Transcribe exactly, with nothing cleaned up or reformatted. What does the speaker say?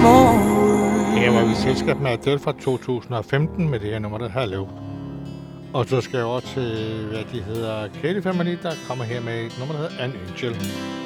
Her var vi i selskab med Adele fra to tusind og femten med det her nummer, der Hello. Og så skal jeg over til, hvad de hedder, Katy Family, der kommer her med et nummer, der hedder An Angel.